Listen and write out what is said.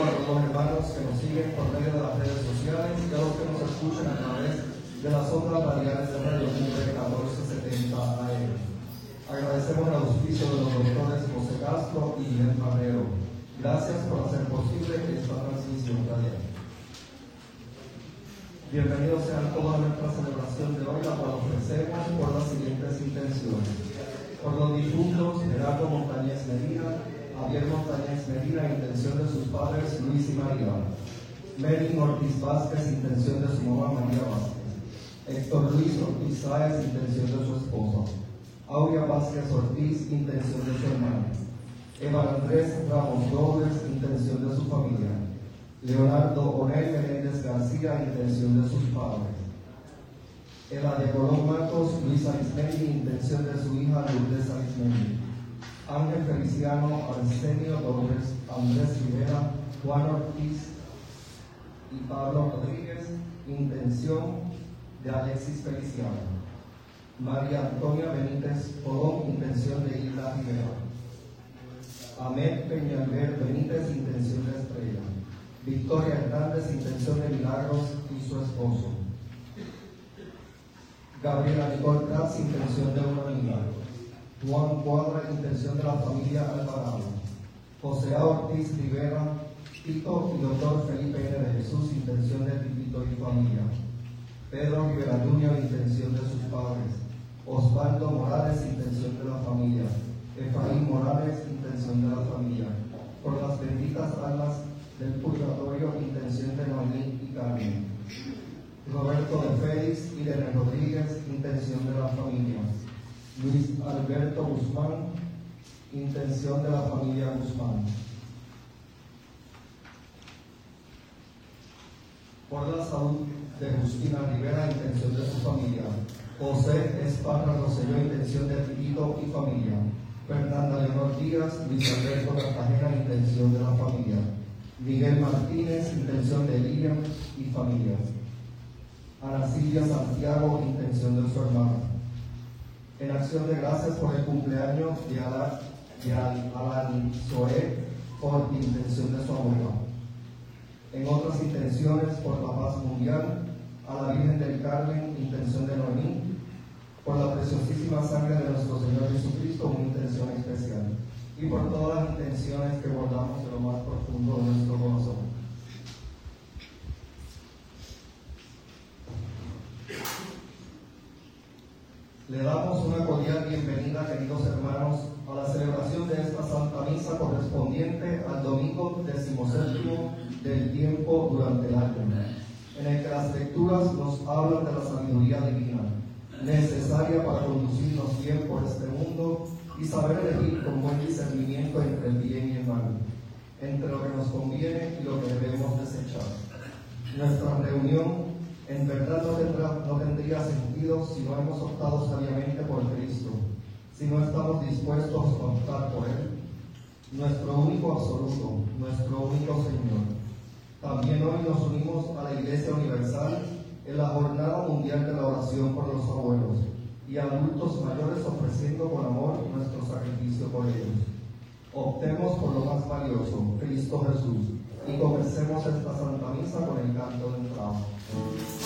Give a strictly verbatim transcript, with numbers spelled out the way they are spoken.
a todos los hermanos que nos siguen por medio de las redes sociales y a los que nos escuchan a través de las ondas radiales de Radio Libre catorce setenta A M. Agradecemos el auspicio de los doctores José Castro y Miguel Marrero. Gracias por hacer posible esta transmisión radial. Bienvenidos sean todos a nuestra celebración de hoy, la cual ofrecemos por las siguientes intenciones. Por los difuntos Gerardo Montañez Medina, Javier Montañez Medina, intención de sus padres Luis y María. Melvin Ortiz Vázquez, intención de su mamá María Vázquez. Héctor Luis Ortiz Sáez, intención de su esposa. Aurea Vázquez Ortiz, intención de su hermana. Eva Andrés Ramos Robles, intención de su familia. Leonardo Onel Menéndez García, intención de sus padres. Eva de Colón Matos, Luis Arismendi, intención de su hija Lourdes Arismendi. Ángel Feliciano Arsenio Torres, Andrés Rivera, Juan Ortiz y Pablo Rodríguez, intención de Alexis Feliciano. María Antonia Benítez Colón, intención de Hilda Rivera. Ahmed Peñalver Benítez, intención de Estrella. Victoria Hernández, intención de Milagros y su esposo. Gabriela Nicole Prats, intención de una amiga. Juan Cuadra, intención de la familia Alvarado. José A. Ortiz Rivera, Tito y doctor Felipe N. de Jesús, intención de Tito y familia. Pedro Rivera Junior, intención de sus padres. Osvaldo Morales, intención de la familia. Efraín Morales, intención de la familia. Por las benditas almas del purgatorio, intención de Noemí y Carmen. Roberto de Félix y Irene Rodríguez, intención de la familia. Luis Alberto Guzmán, intención de la familia Guzmán. Por la salud de Justina Rivera, intención de su familia. José Esparra Rosselló, intención de Tito y familia. Fernanda Leonor Díaz, Luis Alberto Cartagena, intención de la familia. Miguel Martínez, intención de Lilian y familia. Ana Silvia Santiago, intención de su hermana. En acción de gracias por el cumpleaños de Alan, de Alan Zoé, por intención de su abuela. En otras intenciones, por la paz mundial, a la Virgen del Carmen, intención de Noemí. Por la preciosísima sangre de nuestro Señor Jesucristo, una intención especial. Y por todas las intenciones que guardamos en lo más profundo de nuestro corazón. Le damos una cordial bienvenida, queridos hermanos, a la celebración de esta Santa Misa correspondiente al domingo decimoséptimo del tiempo durante el año, en el que las lecturas nos hablan de la sabiduría divina, necesaria para conducirnos bien por este mundo y saber elegir con buen discernimiento entre el bien y el mal, entre lo que nos conviene y lo que debemos desechar. Nuestra reunión en verdad no, tendrá, no tendría sentido si no hemos optado sabiamente por Cristo, si no estamos dispuestos a optar por Él, nuestro único absoluto, nuestro único Señor. También hoy nos unimos a la Iglesia Universal en la Jornada Mundial de la Oración por los Abuelos y adultos mayores, ofreciendo con amor nuestro sacrificio por ellos. Optemos por lo más valioso, Cristo Jesús, y comencemos esta Santa Misa con el canto de entrada.